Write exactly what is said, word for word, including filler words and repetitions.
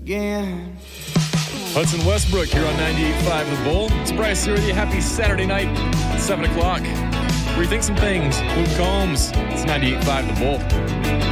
again. Hudson Westbrook here on ninety-eight point five The Bull. It's Bryce here with you. Happy Saturday night, seven o'clock. Rethink some things. Luke Combs. It's ninety-eight point five The Bull.